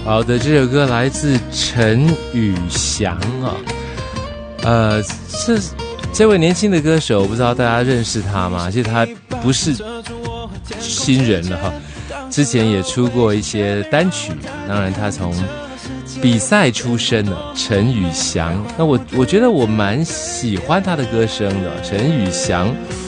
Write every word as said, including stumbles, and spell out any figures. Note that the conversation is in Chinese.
好的，这首歌来自陈宇翔啊，呃，这这位年轻的歌手，不知道大家认识他吗？其实他不是新人了哈，之前也出过一些单曲，当然他从比赛出身的陈宇翔，那我我觉得我蛮喜欢他的歌声的，陈宇翔。